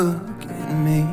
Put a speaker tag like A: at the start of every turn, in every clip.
A: Look at me.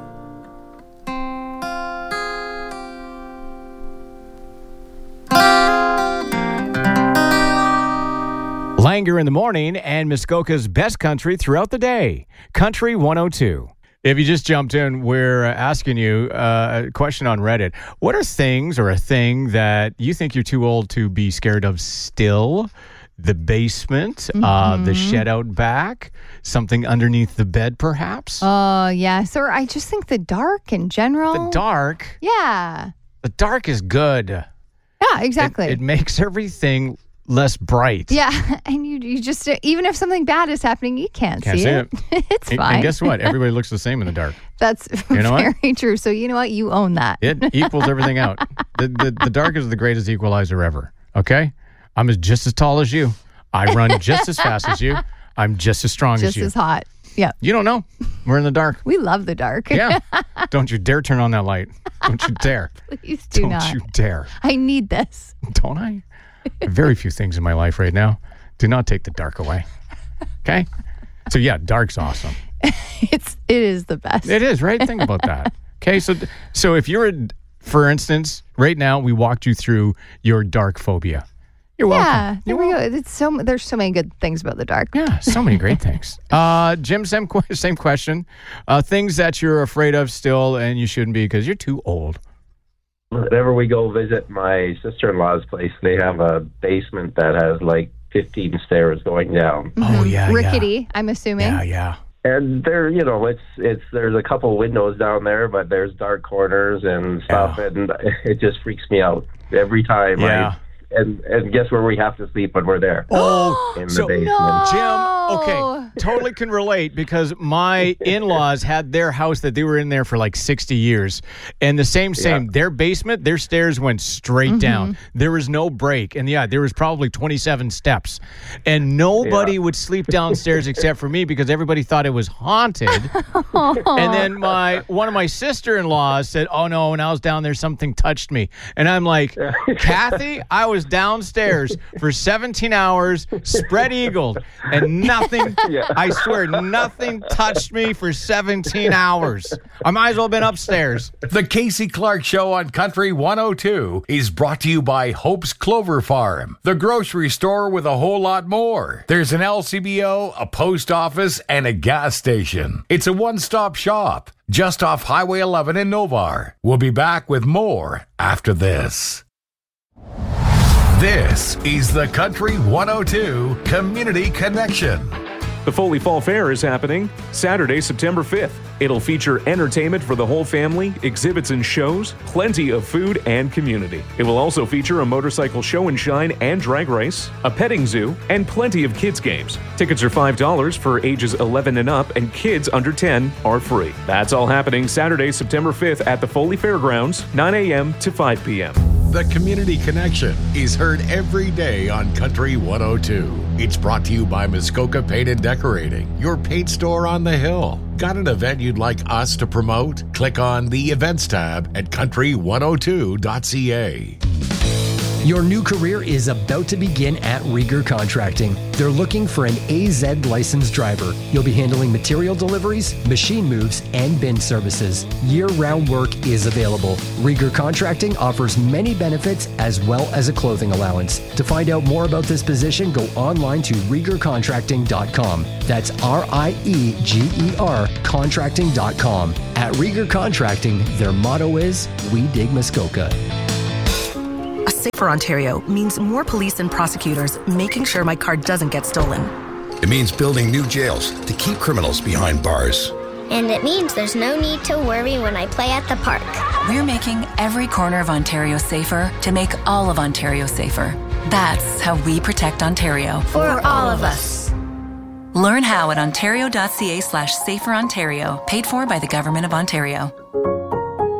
B: Langer in the morning and Muskoka's best country throughout the day. Country 102. If you just jumped in, we're asking you a question on Reddit. What are things or a thing that you think you're too old to be scared of still? The basement, the shed out back, something underneath the bed perhaps?
C: Yes. Or I just think the dark in general.
B: The dark?
C: Yeah.
B: The dark is good.
C: Yeah, exactly.
B: It makes everything less bright.
C: Yeah, and you just, even if something bad is happening, you can't see it. It's fine.
B: And guess what? Everybody looks the same in the dark.
C: That's very true. So you know what? You own that.
B: It equals everything out. The dark is the greatest equalizer ever, okay? I'm just as tall as you. I run just as fast as you. I'm just as strong as you.
C: Just as hot. Yeah.
B: You don't know. We're in the dark.
C: We love the dark.
B: Yeah. Don't you dare turn on that light. Don't you dare.
C: Please do not.
B: Don't you dare.
C: I need this.
B: Don't I? Very few things in my life right now. Do not take the dark away. Okay? So yeah, dark's awesome.
C: It is the best.
B: It is, right? Think about that. Okay, so if you're, for instance, right now we walked you through your dark phobia. You're welcome.
C: Yeah, there we go. There's so many good things about the dark.
B: Yeah, so many great things. Jim, same question. Things that you're afraid of still and you shouldn't be because you're too old.
D: Whenever we go visit my sister-in-law's place, they have a basement that has like 15 stairs going down.
B: Oh, yeah.
C: Rickety, I'm assuming.
B: Yeah.
D: And there, there's a couple windows down there, but there's dark corners and stuff, and it just freaks me out every time.
B: Yeah.
D: And guess where we have to sleep when we're there?
B: Oh,
D: in the basement.
B: Jim, okay, totally can relate because my in-laws had their house that they were in there for like 60 years. And the same, their basement, their stairs went straight down. There was no break. And there was probably 27 steps. And nobody would sleep downstairs except for me because everybody thought it was haunted. And then one of my sister-in-laws said, oh no, when I was down there, something touched me. And I'm like, Kathy, I was downstairs for 17 hours, spread eagled, and nothing, I swear, nothing touched me for 17 hours. I might as well have been upstairs.
E: The Casey Clark Show on Country 102 is brought to you by Hope's Clover Farm, the grocery store with a whole lot more. There's an LCBO, a post office, and a gas station. It's a one-stop shop just off Highway 11 in Novar. We'll be back with more after this. This is the Country 102 Community Connection.
F: The Foley Fall Fair is happening Saturday, September 5th. It'll feature entertainment for the whole family, exhibits and shows, plenty of food and community. It will also feature a motorcycle show and shine and drag race, a petting zoo, and plenty of kids' games. Tickets are $5 for ages 11 and up, and kids under 10 are free. That's all happening Saturday, September 5th at the Foley Fairgrounds, 9 a.m. to 5 p.m.
E: The Community Connection is heard every day on Country 102. It's brought to you by Muskoka Paint and Decorating, your paint store on the hill. Got an event you'd like us to promote? Click on the Events tab at country102.ca.
G: Your new career is about to begin at Rieger Contracting. They're looking for an AZ licensed driver. You'll be handling material deliveries, machine moves, and bin services. Year-round work is available. Rieger Contracting offers many benefits as well as a clothing allowance. To find out more about this position, go online to RiegerContracting.com. That's RIEGER contracting.com. At Rieger Contracting, their motto is, "We dig Muskoka."
H: A safer Ontario means more police and prosecutors making sure my car doesn't get stolen.
I: It means building new jails to keep criminals behind bars.
J: And it means there's no need to worry when I play at the park.
K: We're making every corner of Ontario safer to make all of Ontario safer. That's how we protect Ontario.
J: For all of us.
K: Learn how at ontario.ca/saferontario, paid for by the Government of Ontario.